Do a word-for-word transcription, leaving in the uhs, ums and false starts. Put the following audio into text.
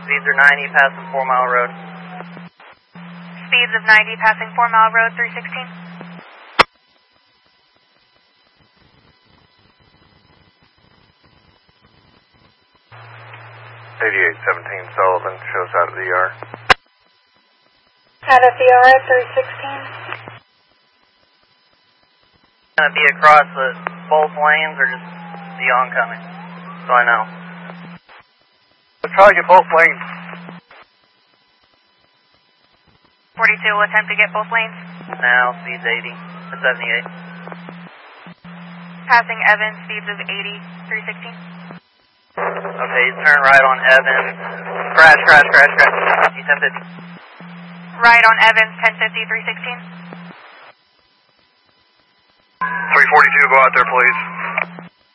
Speeds are ninety, passing four mile road. Speeds of ninety, passing four mile road, three sixteen. eighty-eight seventeen Sullivan, shows out of the E R. Out of the E R, three sixteen. Gonna be across the both lanes or just the oncoming? So I know. We'll try to get both lanes. forty-two will attempt to get both lanes. Now, speeds eighty, seventy-eight. Passing Evans, speeds of eighty, three sixteen. Okay, he's turned right on Evans. Crash, crash, crash, crash. He's ten fifty. Right on Evans, ten fifty, three sixteen. three forty-two, go out there, please.